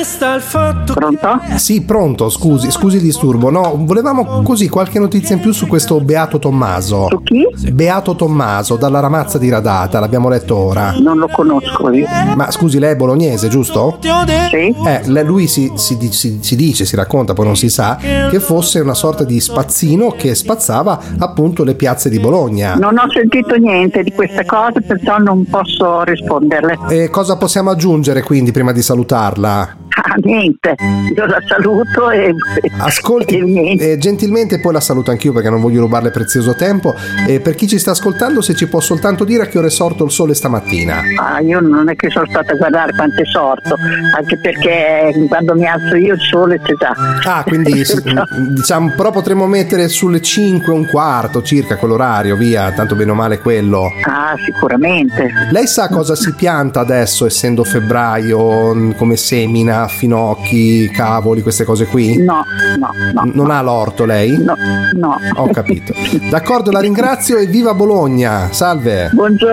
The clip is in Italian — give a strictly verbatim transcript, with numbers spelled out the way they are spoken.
Pronto? Sì, pronto, scusi, scusi il disturbo. No, volevamo così qualche notizia in più su questo Beato Tommaso. Su chi? Beato Tommaso, dalla Ramazza di Radata, l'abbiamo letto ora. Non lo conosco io. Ma scusi, lei è bolognese, giusto? Sì. Eh, lei- lui si, si, si, si dice, si racconta, poi non si sa, che fosse una sorta di spazzino che spazzava appunto le piazze di Bologna. Non ho sentito niente di queste cose, perciò non posso risponderle. E cosa possiamo aggiungere quindi prima di salutarla? Ah, niente. Io la saluto e... Ascolti, e niente. eh, gentilmente poi la saluto anch'io perché non voglio rubarle prezioso tempo. E per chi ci sta ascoltando, se ci può soltanto dire a che ora è sorto il sole stamattina. Ah, io non è che sono stata a guardare quanto è sorto, anche perché quando mi alzo io il sole c'è già. Ah, quindi sì, diciamo, però potremmo mettere sulle cinque e un quarto circa quell'orario, via, tanto bene o male quello. Ah, sicuramente. Lei sa cosa si pianta adesso, essendo febbraio, come semina, finocchi, cavoli, queste cose qui? No, no, no. Non ha l'orto lei? No, no. Ho capito. D'accordo, la ringrazio e viva Bologna. Salve. Buongiorno.